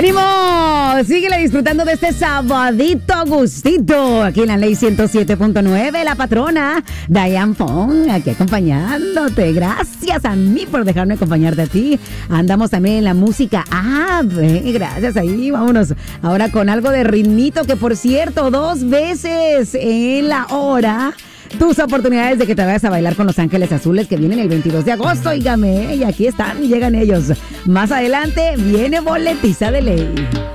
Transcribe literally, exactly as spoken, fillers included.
¡Ánimo! Síguele disfrutando de este sabadito gustito. Aquí en la Ley ciento siete punto nueve, la patrona Diane Fong, aquí acompañándote. Gracias a mí por dejarme acompañarte a ti. Andamos también en la música app. Eh, gracias ahí. Vámonos ahora con algo de ritmito, que por cierto, dos veces en la hora. Tus oportunidades de que te vayas a bailar con Los Ángeles Azules, que vienen el veintidós de agosto, óigame, y aquí están, llegan ellos. Más adelante viene boletiza de ley.